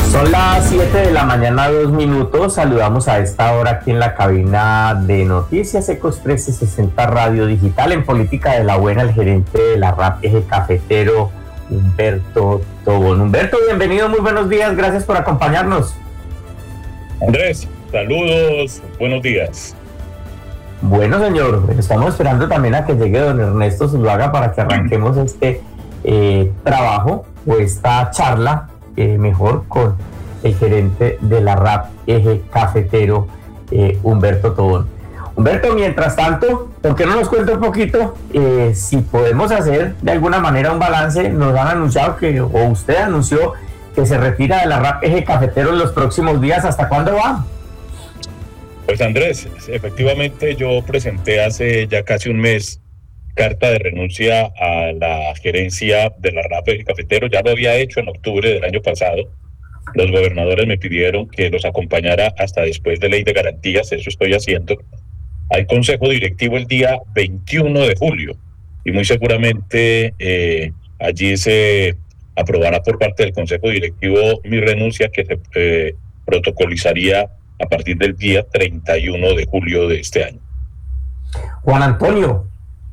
Son las 7 de la mañana, 2 minutos. Saludamos a esta hora aquí en la cabina de Noticias Ecos 1360 Radio Digital. En Política de la Buena, el gerente de la RAP Eje Cafetero, Humberto Tobón. Humberto, bienvenido, muy buenos días, gracias por acompañarnos. Andrés, saludos, buenos días. Bueno, señor, estamos esperando también a que llegue don Ernesto Zuluaga para que arranquemos este trabajo o esta charla mejor con el gerente de la RAP Eje Cafetero, Humberto Tobón. Humberto, mientras tanto, ¿por qué no nos cuenta un poquito si podemos hacer de alguna manera un balance? Nos han anunciado o usted anunció que se retira de la RAP Eje Cafetero en los próximos días. ¿Hasta cuándo va? Pues Andrés, efectivamente yo presenté hace ya casi un mes carta de renuncia a la gerencia de la RAP Eje Cafetero. Ya lo había hecho en octubre del año pasado. Los gobernadores me pidieron que los acompañara hasta después de Ley de Garantías, eso estoy haciendo. Hay consejo directivo el día 21 de julio y muy seguramente allí se aprobará por parte del consejo directivo mi renuncia, que se protocolizaría a partir del día 31 de julio de este año. Juan Antonio.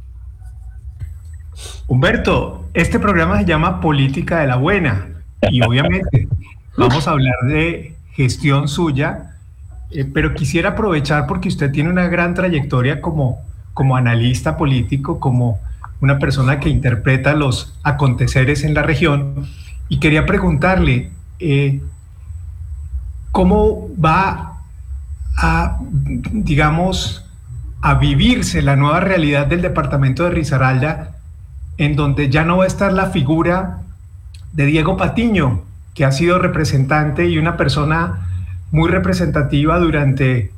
Humberto, este programa se llama Política de la Buena y obviamente vamos a hablar de gestión suya, pero quisiera aprovechar porque usted tiene una gran trayectoria como analista político, como una persona que interpreta los aconteceres en la región, y quería preguntarle cómo va a, digamos, a vivirse la nueva realidad del departamento de Risaralda, en donde ya no va a estar la figura de Diego Patiño, que ha sido representante y una persona muy representativa durante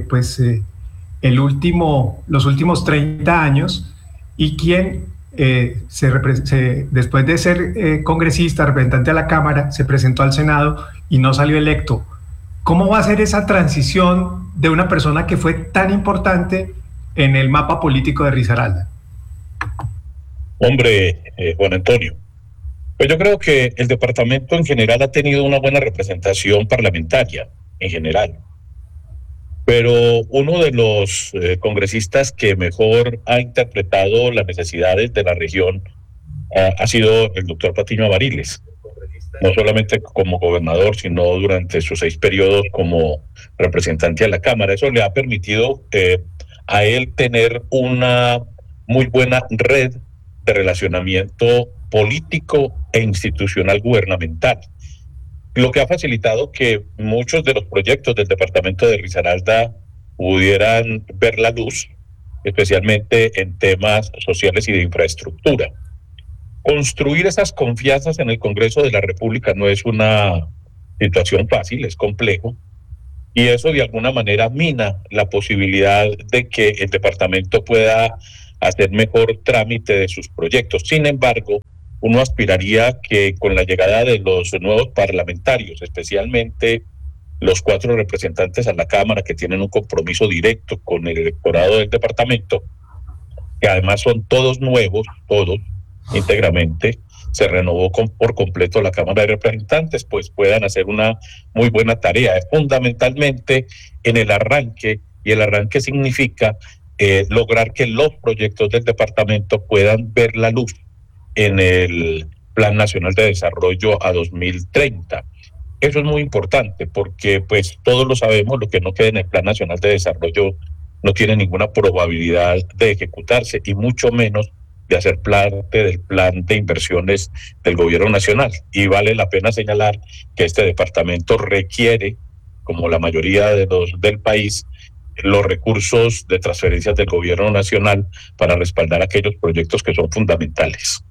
los últimos 30 años, y quien después de ser congresista, representante a la Cámara, se presentó al Senado y no salió electo. ¿Cómo va a ser esa transición de una persona que fue tan importante en el mapa político de Risaralda? Hombre, Juan Antonio, pues yo creo que el departamento en general ha tenido una buena representación parlamentaria, en general. Pero uno de los congresistas que mejor ha interpretado las necesidades de la región ha sido el doctor Patiño Avariles. No solamente como gobernador, sino durante sus 6 periodos como representante a la Cámara. Eso le ha permitido a él tener una muy buena red de relacionamiento político e institucional gubernamental, lo que ha facilitado que muchos de los proyectos del departamento de Risaralda pudieran ver la luz, especialmente en temas sociales y de infraestructura. Construir esas confianzas en el Congreso de la República no es una situación fácil, es complejo, y eso de alguna manera mina la posibilidad de que el departamento pueda hacer mejor trámite de sus proyectos. Sin embargo, uno aspiraría que con la llegada de los nuevos parlamentarios, especialmente los 4 representantes a la Cámara que tienen un compromiso directo con el electorado del departamento, que además son todos nuevos, todos íntegramente, se renovó por completo la Cámara de Representantes, pues puedan hacer una muy buena tarea, fundamentalmente en el arranque, y el arranque significa lograr que los proyectos del departamento puedan ver la luz en el Plan Nacional de Desarrollo a 2030. Eso es muy importante porque pues todos lo sabemos, lo que no queda en el Plan Nacional de Desarrollo no tiene ninguna probabilidad de ejecutarse, y mucho menos de hacer parte del plan de inversiones del gobierno nacional. Y vale la pena señalar que este departamento requiere, como la mayoría de los del país, los recursos de transferencias del gobierno nacional para respaldar aquellos proyectos que son fundamentales.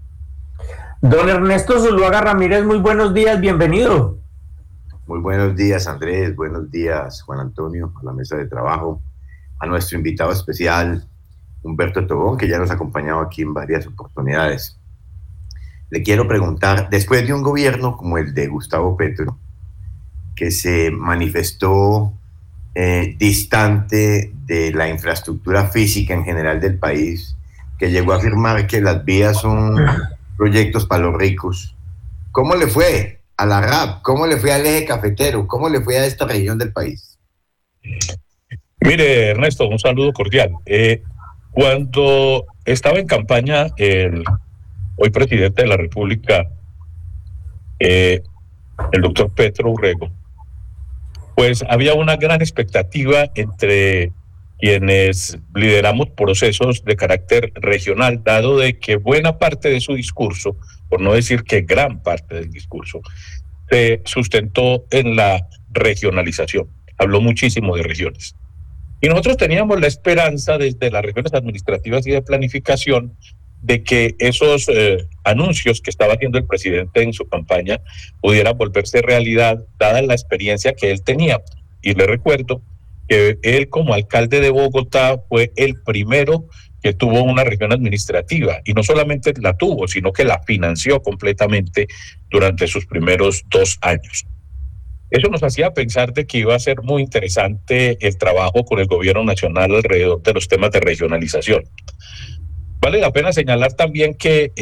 Don Ernesto Zuluaga Ramírez, muy buenos días, bienvenido. Muy buenos días, Andrés, buenos días, Juan Antonio, a la mesa de trabajo, a nuestro invitado especial, Humberto Tobón, que ya nos ha acompañado aquí en varias oportunidades. Le quiero preguntar, después de un gobierno como el de Gustavo Petro, que se manifestó distante de la infraestructura física en general del país, que llegó a afirmar que las vías son proyectos para los ricos, ¿cómo le fue a la RAP? ¿Cómo le fue al eje cafetero? ¿Cómo le fue a esta región del país? Mire, Ernesto, un saludo cordial. Cuando estaba en campaña el hoy presidente de la República, el doctor Petro Urrego, pues había una gran expectativa entre quienes lideramos procesos de carácter regional, dado de que buena parte de su discurso, por no decir que gran parte del discurso, se sustentó en la regionalización. Habló muchísimo de regiones. Y nosotros teníamos la esperanza desde las regiones administrativas y de planificación de que esos anuncios que estaba haciendo el presidente en su campaña pudieran volverse realidad, dada la experiencia que él tenía. Y le recuerdo que él, como alcalde de Bogotá, fue el primero que tuvo una región administrativa, y no solamente la tuvo, sino que la financió completamente durante sus primeros 2 años. Eso nos hacía pensar de que iba a ser muy interesante el trabajo con el gobierno nacional alrededor de los temas de regionalización. Vale la pena señalar también que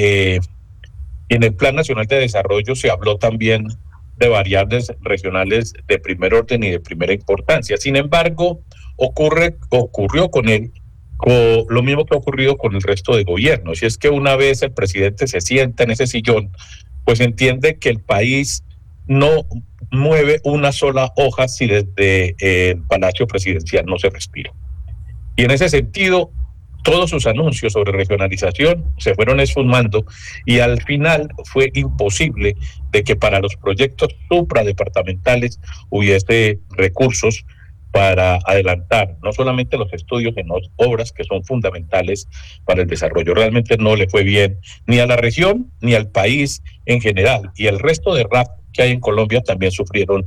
en el Plan Nacional de Desarrollo se habló también de variables regionales de primer orden y de primera importancia. Sin embargo, ocurrió con él lo mismo que ha ocurrido con el resto de gobiernos, y es que una vez el presidente se sienta en ese sillón, pues entiende que el país no mueve una sola hoja si desde el Palacio Presidencial no se respira. Y en ese sentido, todos sus anuncios sobre regionalización se fueron esfumando, y al final fue imposible de que para los proyectos supradepartamentales hubiese recursos para adelantar no solamente los estudios en las obras que son fundamentales para el desarrollo. Realmente no le fue bien ni a la región ni al país en general, y el resto de RAP que hay en Colombia también sufrieron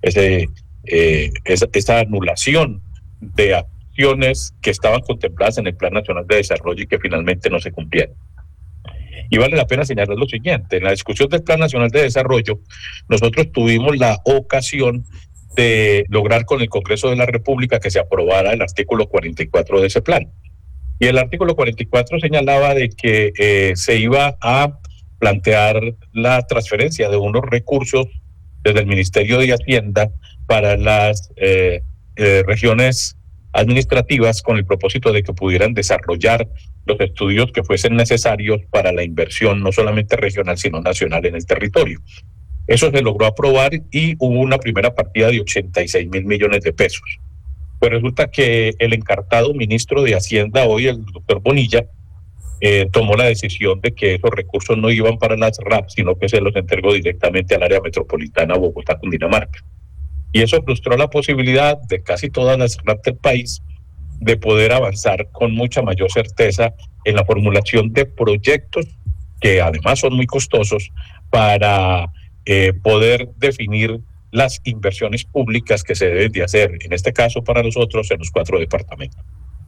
esa anulación de acciones que estaban contempladas en el Plan Nacional de Desarrollo y que finalmente no se cumplieron. Y vale la pena señalar lo siguiente: en la discusión del Plan Nacional de Desarrollo, nosotros tuvimos la ocasión de lograr con el Congreso de la República que se aprobara el artículo 44 de ese plan. Y el artículo 44 señalaba de que se iba a plantear la transferencia de unos recursos desde el Ministerio de Hacienda para las regiones administrativas, con el propósito de que pudieran desarrollar los estudios que fuesen necesarios para la inversión no solamente regional sino nacional en el territorio. Eso se logró aprobar y hubo una primera partida de 86.000 millones de pesos. Pues resulta que el encartado ministro de Hacienda hoy, el doctor Bonilla, tomó la decisión de que esos recursos no iban para las RAP, sino que se los entregó directamente al área metropolitana Bogotá-Cundinamarca. Y eso frustró la posibilidad de casi todas las RAP del país de poder avanzar con mucha mayor certeza en la formulación de proyectos que además son muy costosos para poder definir las inversiones públicas que se deben de hacer, en este caso para nosotros en los 4 departamentos.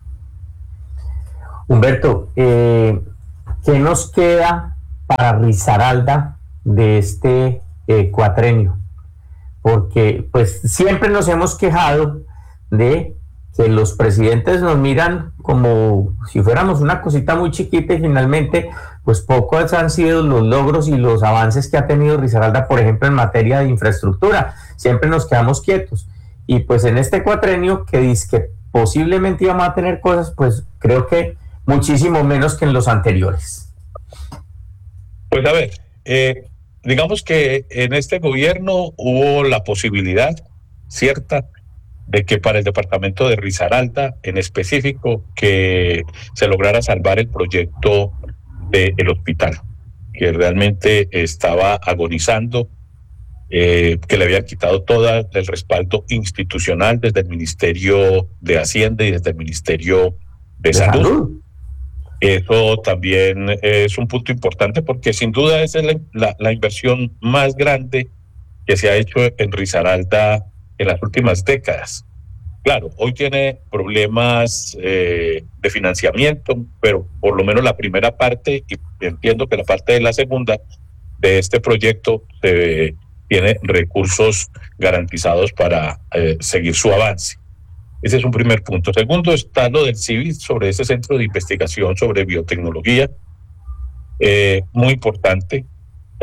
Humberto, ¿qué nos queda para Risaralda de este cuatrenio? Porque pues siempre nos hemos quejado de que los presidentes nos miran como si fuéramos una cosita muy chiquita, y finalmente pues pocos han sido los logros y los avances que ha tenido Risaralda, por ejemplo, en materia de infraestructura. Siempre nos quedamos quietos. Y pues en este cuatrenio que dice que posiblemente íbamos a tener cosas, pues creo que muchísimo menos que en los anteriores. Pues a ver, digamos que en este gobierno hubo la posibilidad cierta de que para el departamento de Risaralda en específico que se lograra salvar el proyecto del hospital, que realmente estaba agonizando, que le habían quitado todo el respaldo institucional desde el Ministerio de Hacienda y desde el Ministerio de Salud. Eso también es un punto importante porque sin duda esa es la inversión más grande que se ha hecho en Risaralda en las últimas décadas. Claro, hoy tiene problemas de financiamiento, pero por lo menos la primera parte, y entiendo que la parte de la segunda de este proyecto tiene recursos garantizados para seguir su avance. Ese es un primer punto. Segundo, está lo del CIVIS, sobre ese centro de investigación sobre biotecnología, muy importante.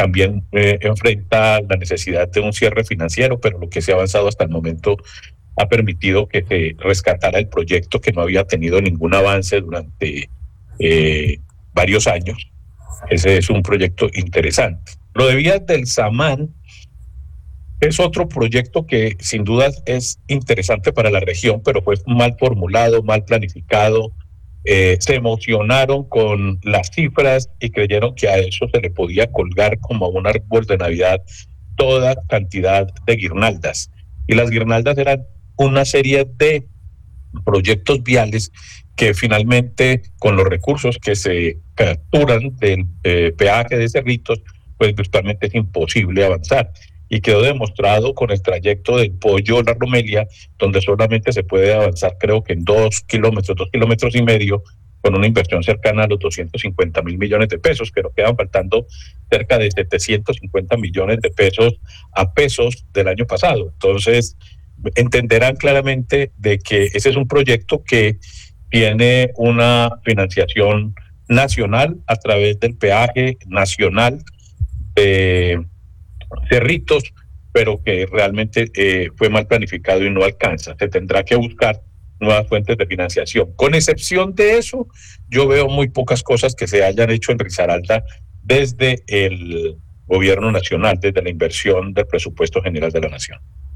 también enfrenta la necesidad de un cierre financiero, pero lo que se ha avanzado hasta el momento ha permitido que se rescatara el proyecto, que no había tenido ningún avance durante varios años. Ese es un proyecto interesante. Lo de Vías del Samán es otro proyecto que sin duda es interesante para la región, pero fue mal formulado, mal planificado. Se emocionaron con las cifras y creyeron que a eso se le podía colgar como a un árbol de Navidad toda cantidad de guirnaldas. Y las guirnaldas eran una serie de proyectos viales que finalmente, con los recursos que se capturan del peaje de Cerritos, pues virtualmente es imposible avanzar. Y quedó demostrado con el trayecto del Pollo La Romelia, donde solamente se puede avanzar, creo que en 2 kilómetros y medio, con una inversión cercana a los 250.000 millones de pesos, pero quedan faltando cerca de 750 millones de pesos a pesos del año pasado. Entonces, entenderán claramente de que ese es un proyecto que tiene una financiación nacional a través del peaje nacional de Cerritos, pero que realmente fue mal planificado y no alcanza. Se tendrá que buscar nuevas fuentes de financiación. Con excepción de eso, yo veo muy pocas cosas que se hayan hecho en Risaralda desde el gobierno nacional, desde la inversión del presupuesto general de la nación.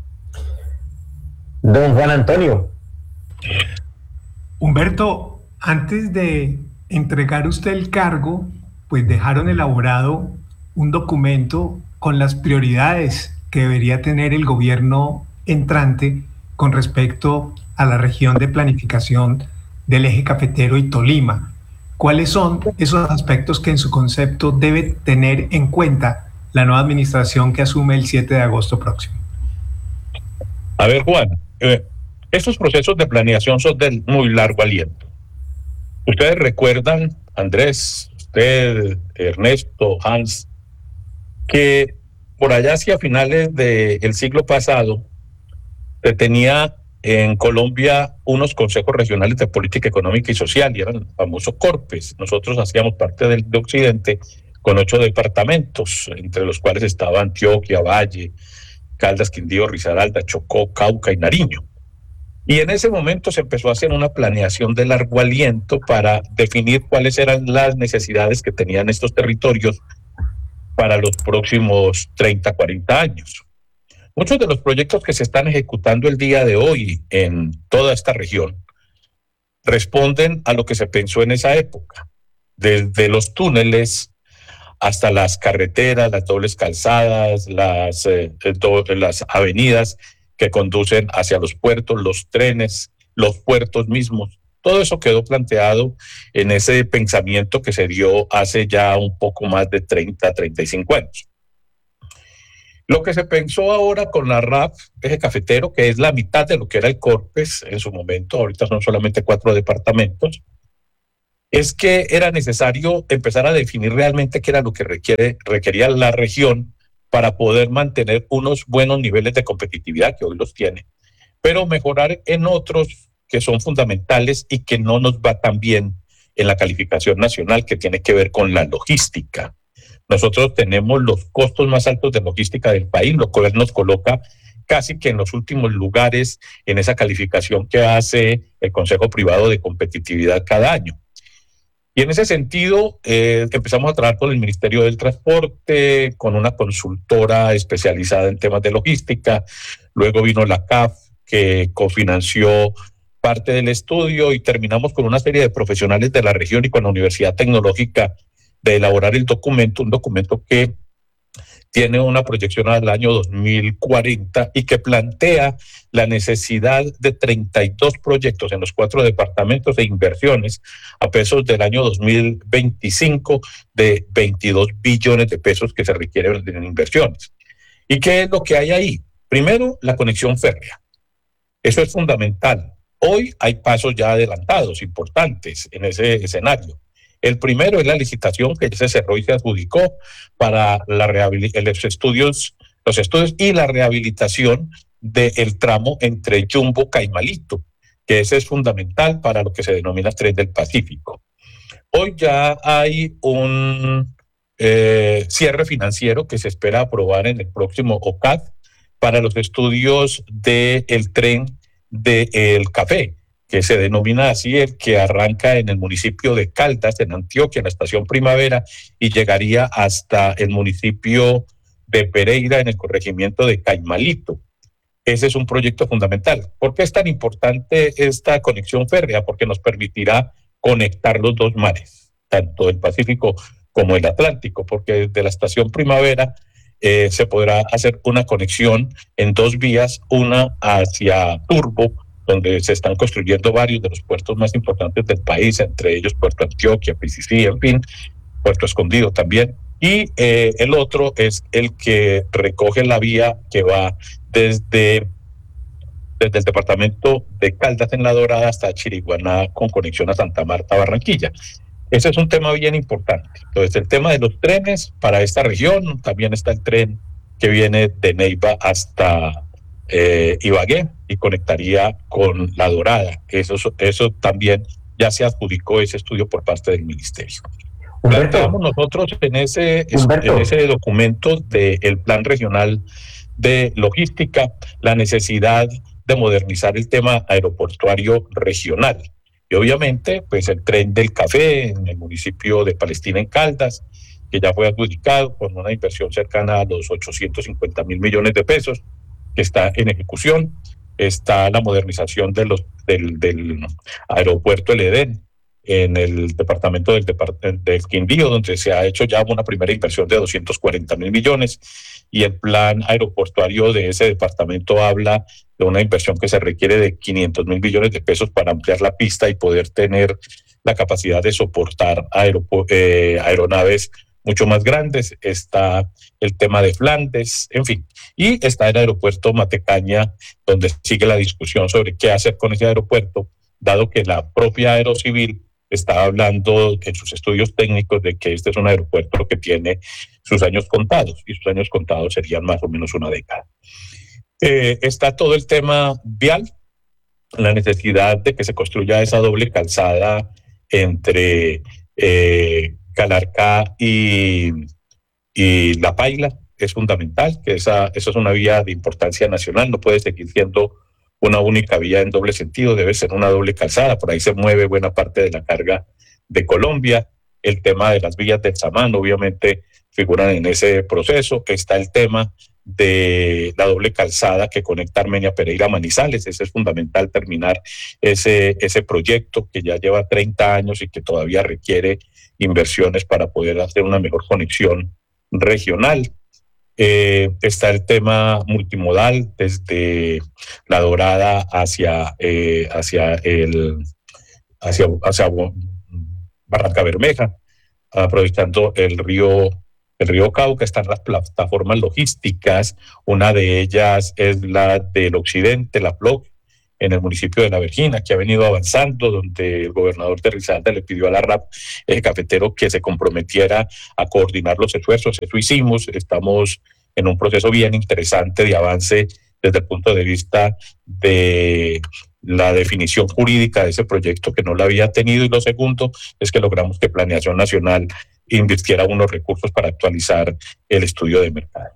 Don Juan Antonio. Humberto, antes de entregar usted el cargo, pues dejaron elaborado un documento con las prioridades que debería tener el gobierno entrante con respecto a la región de planificación del eje cafetero y Tolima. ¿Cuáles son esos aspectos que en su concepto debe tener en cuenta la nueva administración que asume el 7 de agosto próximo? A ver, Juan, estos procesos de planeación son de muy largo aliento. Ustedes recuerdan, Andrés, usted, Ernesto, Hans, que por allá hacia finales del siglo pasado se tenía en Colombia unos consejos regionales de política económica y social, y eran los famosos CORPES. Nosotros hacíamos parte de Occidente con 8 departamentos, entre los cuales estaba Antioquia, Valle, Caldas, Quindío, Risaralda, Chocó, Cauca y Nariño. Y en ese momento se empezó a hacer una planeación de largo aliento para definir cuáles eran las necesidades que tenían estos territorios para los próximos 30, 40 años. Muchos de los proyectos que se están ejecutando el día de hoy en toda esta región responden a lo que se pensó en esa época, desde los túneles hasta las carreteras, las dobles calzadas, las avenidas que conducen hacia los puertos, los trenes, los puertos mismos. Todo eso quedó planteado en ese pensamiento que se dio hace ya un poco más de 30, 35 años. Lo que se pensó ahora con la RAP, eje cafetero, que es la mitad de lo que era el CORPES en su momento, ahorita son solamente 4 departamentos, es que era necesario empezar a definir realmente qué era lo que requería la región para poder mantener unos buenos niveles de competitividad, que hoy los tiene, pero mejorar en otros que son fundamentales y que no nos va tan bien en la calificación nacional, que tiene que ver con la logística. Nosotros tenemos los costos más altos de logística del país, lo cual nos coloca casi que en los últimos lugares en esa calificación que hace el Consejo Privado de Competitividad cada año. Y en ese sentido, empezamos a trabajar con el Ministerio del Transporte, con una consultora especializada en temas de logística. Luego vino la CAF, que cofinanció parte del estudio, y terminamos con una serie de profesionales de la región y con la Universidad Tecnológica de elaborar el documento, un documento que tiene una proyección al año 2040 y que plantea la necesidad de 32 proyectos en los 4 departamentos de inversiones a pesos del año 2025 de 22 billones de pesos que se requieren en inversiones. ¿Y qué es lo que hay ahí? Primero, la conexión férrea. Eso es fundamental. Hoy hay pasos ya adelantados, importantes en ese escenario. El primero es la licitación que ya se cerró y se adjudicó para los estudios y la rehabilitación del tramo entre Jumbo y Caimalito, que ese es fundamental para lo que se denomina Tren del Pacífico. Hoy ya hay un cierre financiero que se espera aprobar en el próximo OCAD para los estudios del tren del café, que se denomina así, el que arranca en el municipio de Caldas, en Antioquia, en la estación Primavera, y llegaría hasta el municipio de Pereira, en el corregimiento de Caimalito. Ese es un proyecto fundamental. ¿Por qué es tan importante esta conexión férrea? Porque nos permitirá conectar los dos mares, tanto el Pacífico como el Atlántico, porque desde la estación Primavera se podrá hacer una conexión en dos vías, una hacia Turbo, donde se están construyendo varios de los puertos más importantes del país, entre ellos Puerto Antioquia, Picicí, en fin, Puerto Escondido también, y el otro es el que recoge la vía que va desde el departamento de Caldas en La Dorada hasta Chiriguaná con conexión a Santa Marta, Barranquilla. Ese es un tema bien importante. Entonces, el tema de los trenes para esta región, también está el tren que viene de Neiva hasta Ibagué y conectaría con La Dorada. Eso también ya se adjudicó ese estudio por parte del ministerio. Planteamos nosotros en ese documento del Plan Regional de Logística la necesidad de modernizar el tema aeroportuario regional. Y obviamente, pues el tren del café en el municipio de Palestina, en Caldas, que ya fue adjudicado con una inversión cercana a los 850.000 millones de pesos, que está en ejecución. Está la modernización del aeropuerto El Edén en el departamento del Quindío, donde se ha hecho ya una primera inversión de 240.000 millones, y el plan aeroportuario de ese departamento habla de una inversión que se requiere de 500.000 millones de pesos para ampliar la pista y poder tener la capacidad de soportar aeronaves mucho más grandes. Está el tema de Flandes, en fin, y está el aeropuerto Matecaña, donde sigue la discusión sobre qué hacer con ese aeropuerto, dado que la propia Aerocivil está hablando en sus estudios técnicos de que este es un aeropuerto que tiene sus años contados, y sus años contados serían más o menos una década. Está todo el tema vial, la necesidad de que se construya esa doble calzada entre Calarcá y La Paila. Es fundamental que esa es una vía de importancia nacional, no puede seguir siendo una única vía en doble sentido, debe ser una doble calzada, por ahí se mueve buena parte de la carga de Colombia. El tema de las vías del Samán obviamente figuran en ese proceso. Está el tema de la doble calzada que conecta Armenia, Pereira, Manizales. Ese es fundamental, terminar ese proyecto que ya lleva 30 años y que todavía requiere inversiones para poder hacer una mejor conexión regional. Está el tema multimodal desde La Dorada hacia Barranca Bermeja, aprovechando el río Cauca. Están las plataformas logísticas, una de ellas es la del occidente, la PLOC, en el municipio de La Vergina, que ha venido avanzando, donde el gobernador de Risaralda le pidió a la RAP cafetero que se comprometiera a coordinar los esfuerzos. Eso hicimos. Estamos en un proceso bien interesante de avance desde el punto de vista de la definición jurídica de ese proyecto, que no la había tenido, y lo segundo es que logramos que Planeación Nacional invirtiera unos recursos para actualizar el estudio de mercado.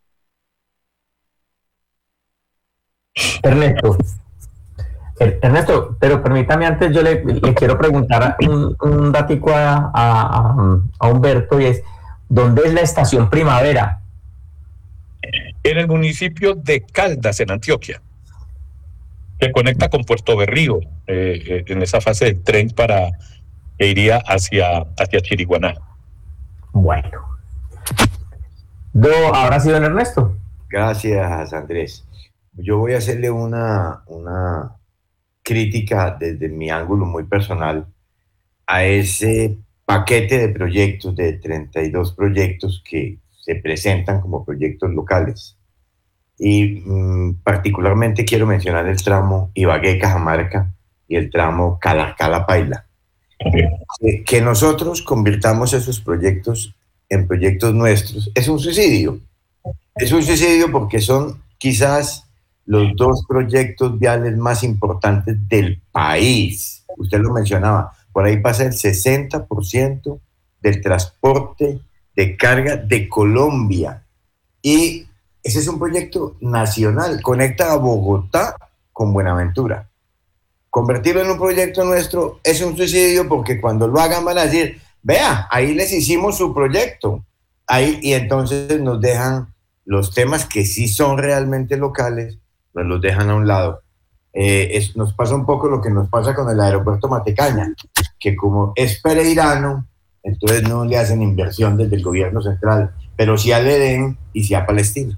Ernesto, pero permítame antes, yo le quiero preguntar un datico a Humberto, y es, ¿dónde es la estación Primavera? En el municipio de Caldas, en Antioquia, que conecta con Puerto Berrío, en esa fase del tren que iría hacia Chiriguaná. Bueno. Ahora sí, don Ernesto. Gracias, Andrés. Yo voy a hacerle una crítica desde mi ángulo muy personal a ese paquete de proyectos, de 32 proyectos que se presentan como proyectos locales. Y particularmente quiero mencionar el tramo Ibagué-Cajamarca y el tramo Calarcá-La Paila. Que nosotros convirtamos esos proyectos en proyectos nuestros es un suicidio. Es un suicidio porque son quizás los dos proyectos viales más importantes del país. Usted lo mencionaba, por ahí pasa el 60% del transporte de carga de Colombia. Y ese es un proyecto nacional, conecta a Bogotá con Buenaventura. Convertirlo en un proyecto nuestro es un suicidio, porque cuando lo hagan van a decir, vea, ahí les hicimos su proyecto. Ahí, y entonces nos dejan los temas que sí son realmente locales, nos los dejan a un lado. Nos pasa un poco lo que nos pasa con el aeropuerto Matecaña, que como es pereirano, entonces no le hacen inversión desde el gobierno central, pero sí al Edén y sí a Palestina.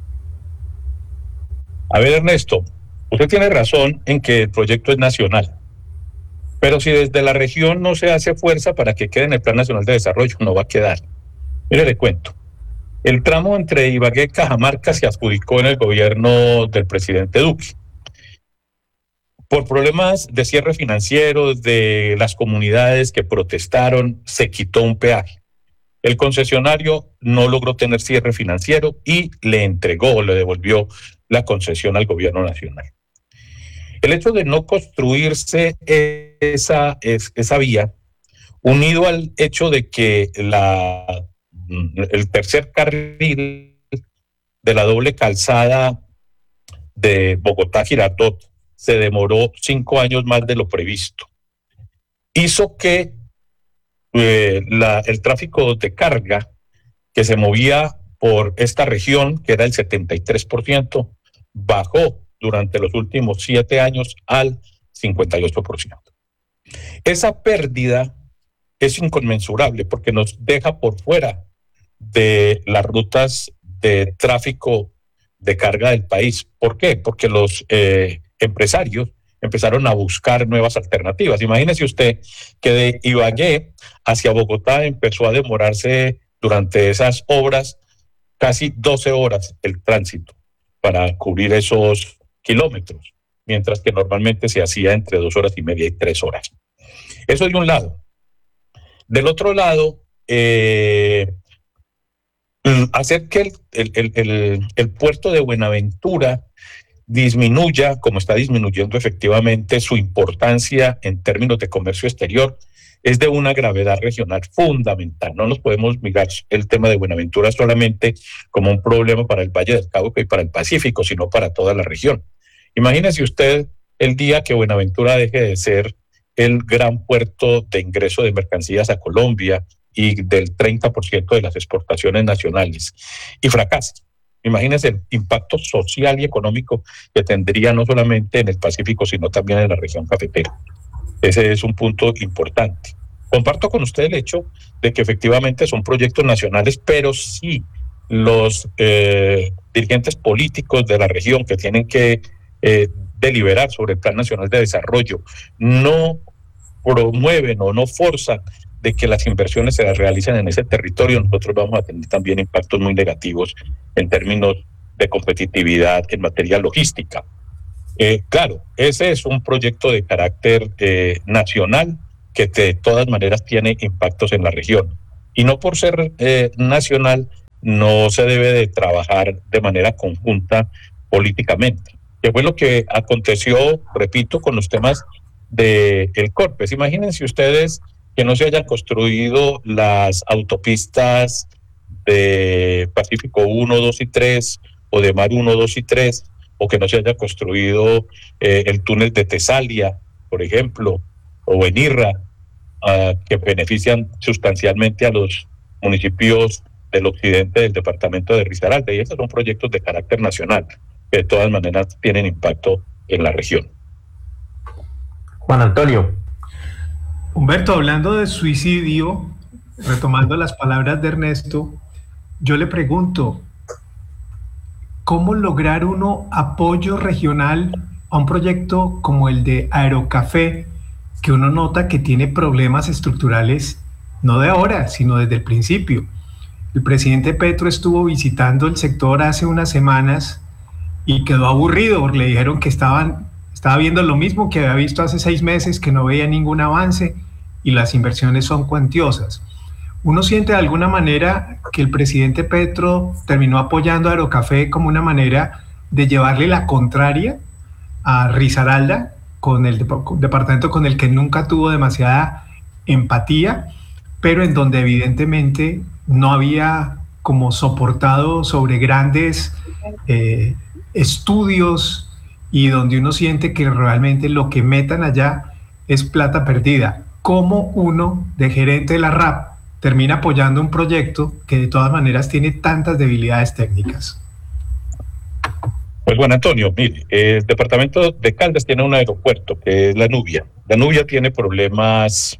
A ver, Ernesto, usted tiene razón en que el proyecto es nacional, pero si desde la región no se hace fuerza para que quede en el Plan Nacional de Desarrollo, no va a quedar. Mire, le cuento. El tramo entre Ibagué y Cajamarca se adjudicó en el gobierno del presidente Duque. Por problemas de cierre financiero de las comunidades que protestaron, se quitó un peaje. El concesionario no logró tener cierre financiero y le devolvió la concesión al gobierno nacional. El hecho de no construirse esa vía, unido al hecho de que el tercer carril de la doble calzada de Bogotá-Girardot se demoró 5 años más de lo previsto, hizo que el tráfico de carga que se movía por esta región, que era el 73%, bajó durante los últimos 7 años al 58%. Esa pérdida es inconmensurable porque nos deja por fuera de las rutas de tráfico de carga del país. ¿Por qué? Porque los empresarios empezaron a buscar nuevas alternativas. Imagínese usted que de Ibagué hacia Bogotá empezó a demorarse durante esas obras casi 12 horas el tránsito para cubrir esos kilómetros, mientras que normalmente se hacía entre 2 horas y media y 3 horas. Eso de un lado. Del otro lado, hacer que el puerto de Buenaventura disminuya, como está disminuyendo efectivamente su importancia en términos de comercio exterior, es de una gravedad regional fundamental. No nos podemos mirar el tema de Buenaventura solamente como un problema para el Valle del Cauca y para el Pacífico, sino para toda la región. Imagínese usted el día que Buenaventura deje de ser el gran puerto de ingreso de mercancías a Colombia y del 30% de las exportaciones nacionales, y fracasa. Imagínense el impacto social y económico que tendría no solamente en el Pacífico, sino también en la región cafetera. Ese es un punto importante. Comparto con usted el hecho de que efectivamente son proyectos nacionales, pero sí los dirigentes políticos de la región que tienen que deliberar sobre el Plan Nacional de Desarrollo no promueven o no forzan de que las inversiones se las realicen en ese territorio, nosotros vamos a tener también impactos muy negativos en términos de competitividad en materia logística. Claro, ese es un proyecto de carácter nacional que de todas maneras tiene impactos en la región. Y no por ser nacional, no se debe de trabajar de manera conjunta políticamente. Que fue lo que aconteció, repito, con los temas del Corpes. Imagínense ustedes que no se hayan construido las autopistas de Pacífico 1, 2 y 3, o de Mar 1, 2 y 3, o que no se haya construido el túnel de Tesalia, por ejemplo, o Benirra, que benefician sustancialmente a los municipios del occidente del departamento de Risaralda. Y estos son proyectos de carácter nacional, que de todas maneras tienen impacto en la región. Juan Antonio. Humberto, hablando de suicidio, retomando las palabras de Ernesto, yo le pregunto, ¿cómo lograr uno apoyo regional a un proyecto como el de Aerocafé, que uno nota que tiene problemas estructurales no de ahora, sino desde el principio? El presidente Petro estuvo visitando el sector hace unas semanas y quedó aburrido porque le dijeron que estaba viendo lo mismo que había visto hace 6 meses, que no veía ningún avance y las inversiones son cuantiosas. Uno siente de alguna manera que el presidente Petro terminó apoyando a Aerocafé como una manera de llevarle la contraria a Risaralda, con el departamento con el que nunca tuvo demasiada empatía, pero en donde evidentemente no había como soportado sobre grandes estudios, y donde uno siente que realmente lo que metan allá es plata perdida. ¿Cómo uno, de gerente de la RAP, termina apoyando un proyecto que de todas maneras tiene tantas debilidades técnicas? Pues bueno, Antonio, mire, el departamento de Caldas tiene un aeropuerto que es La Nubia. La Nubia tiene problemas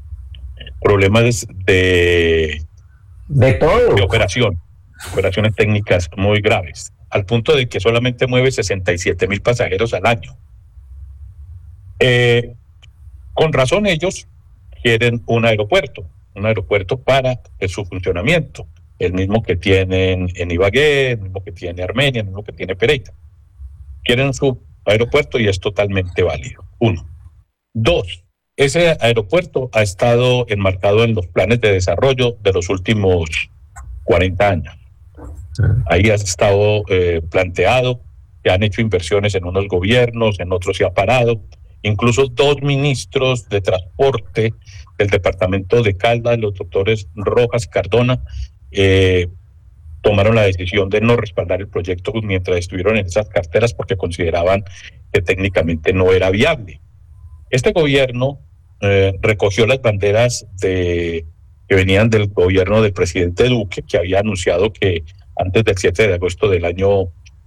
De todo. de operaciones técnicas muy graves, al punto de que solamente mueve 67,000 pasajeros al año. Con razón ellos quieren un aeropuerto para su funcionamiento, el mismo que tienen en Ibagué, el mismo que tiene Armenia, el mismo que tiene Pereira. Quieren su aeropuerto y es totalmente válido. 1. 2. Ese aeropuerto ha estado enmarcado en los planes de desarrollo de los últimos 40 años. Ahí ha estado planteado, que han hecho inversiones en unos gobiernos, en otros se ha parado. Incluso 2 ministros de transporte del departamento de Caldas, los doctores Rojas y Cardona, tomaron la decisión de no respaldar el proyecto mientras estuvieron en esas carteras porque consideraban que técnicamente no era viable. Este gobierno recogió las banderas que venían del gobierno del presidente Duque, que había anunciado que antes del 7 de agosto del año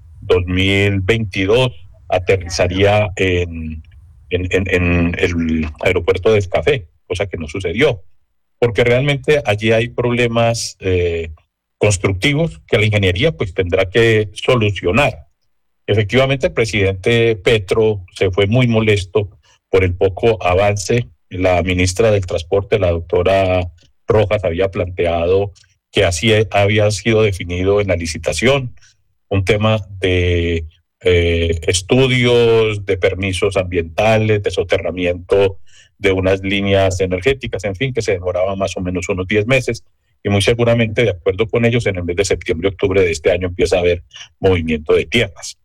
2022 aterrizaría en el aeropuerto de Escafé, cosa que no sucedió, porque realmente allí hay problemas constructivos que la ingeniería pues tendrá que solucionar. Efectivamente, el presidente Petro se fue muy molesto por el poco avance. La ministra del Transporte, la doctora Rojas, había planteado que así había sido definido en la licitación, un tema de estudios, de permisos ambientales, de soterramiento de unas líneas energéticas, en fin, que se demoraba más o menos unos 10 meses, y muy seguramente, de acuerdo con ellos, en el mes de septiembre, octubre de este año empieza a haber movimiento de tierras.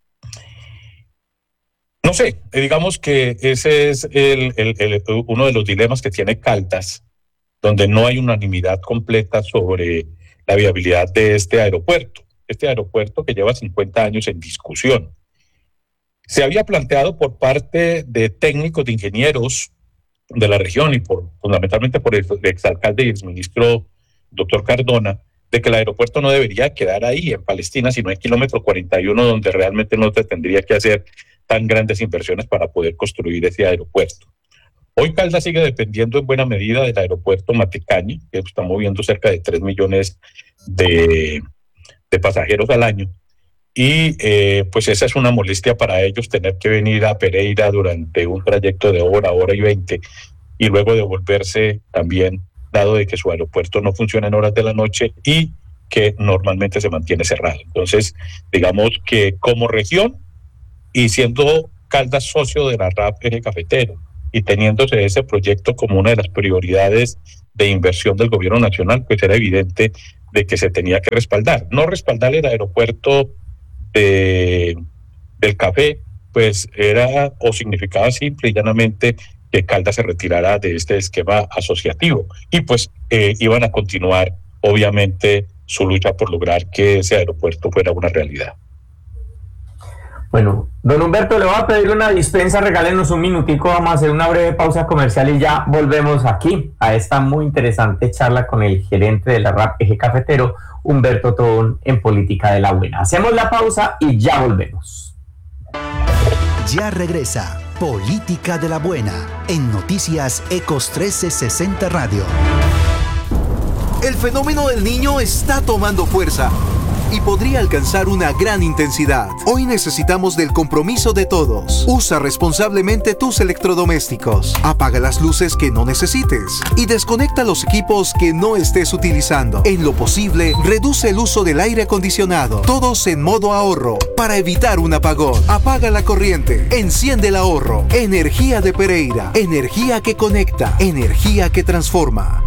No sé, digamos que ese es uno de los dilemas que tiene Caldas, donde no hay unanimidad completa sobre la viabilidad de este aeropuerto. Este aeropuerto que lleva 50 años en discusión. Se había planteado por parte de técnicos, de ingenieros de la región y fundamentalmente por el exalcalde y exministro doctor Cardona, de que el aeropuerto no debería quedar ahí en Palestina, sino en kilómetro 41, donde realmente no se tendría que hacer tan grandes inversiones para poder construir ese aeropuerto. Hoy Caldas sigue dependiendo en buena medida del aeropuerto Matecaña, que está moviendo cerca de 3 millones de pasajeros al año, y pues esa es una molestia para ellos, tener que venir a Pereira durante un trayecto de hora y 20, y luego devolverse también, dado de que su aeropuerto no funciona en horas de la noche y que normalmente se mantiene cerrado. Entonces, digamos que como región, y siendo Caldas socio de la RAP Eje Cafetero, y teniéndose ese proyecto como una de las prioridades de inversión del gobierno nacional, pues era evidente de que se tenía que respaldar. No respaldar el aeropuerto del Café, pues era o significaba simple y llanamente que Caldas se retirara de este esquema asociativo, y pues iban a continuar obviamente su lucha por lograr que ese aeropuerto fuera una realidad. Bueno, don Humberto, le voy a pedir una dispensa, regálenos un minutico, vamos a hacer una breve pausa comercial y ya volvemos aquí a esta muy interesante charla con el gerente de la RAP Eje Cafetero, Humberto Tobón, en Política de la Buena. Hacemos la pausa y ya volvemos. Ya regresa Política de la Buena en Noticias Ecos 1360 Radio. El fenómeno del Niño está tomando fuerza y podría alcanzar una gran intensidad. Hoy necesitamos del compromiso de todos. Usa responsablemente tus electrodomésticos. Apaga las luces que no necesites y desconecta los equipos que no estés utilizando. En lo posible, reduce el uso del aire acondicionado. Todos en modo ahorro para evitar un apagón. Apaga la corriente. Enciende el ahorro. Energía de Pereira. Energía que conecta. Energía que transforma.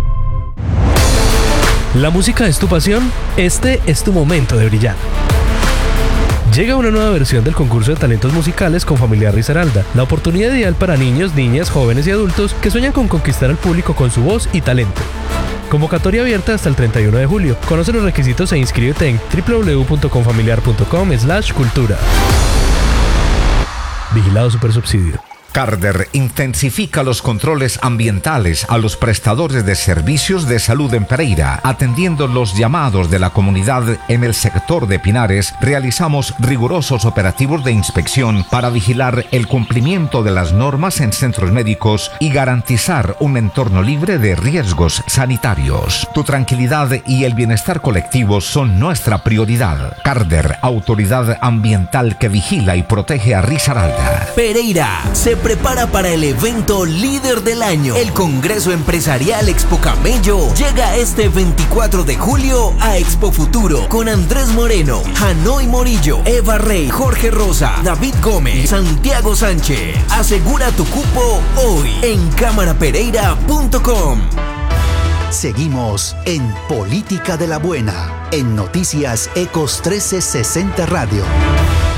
¿La música es tu pasión? Este es tu momento de brillar. Llega una nueva versión del concurso de talentos musicales con Familiar Risaralda, la oportunidad ideal para niños, niñas, jóvenes y adultos que sueñan con conquistar al público con su voz y talento. Convocatoria abierta hasta el 31 de julio. Conoce los requisitos e inscríbete en www.confamiliar.com/cultura. Vigilado Supersubsidio. Carder intensifica los controles ambientales a los prestadores de servicios de salud en Pereira. Atendiendo los llamados de la comunidad en el sector de Pinares, realizamos rigurosos operativos de inspección para vigilar el cumplimiento de las normas en centros médicos y garantizar un entorno libre de riesgos sanitarios. Tu tranquilidad y el bienestar colectivo son nuestra prioridad. Carder, autoridad ambiental que vigila y protege a Risaralda. Pereira se prepara para el evento líder del año. El Congreso Empresarial Expo Camello llega este 24 de julio a Expo Futuro con Andrés Moreno, Hanoi Morillo, Eva Rey, Jorge Rosa, David Gómez, Santiago Sánchez. Asegura tu cupo hoy en cámarapereira.com. Seguimos en Política de la Buena, en Noticias Ecos 1360 Radio.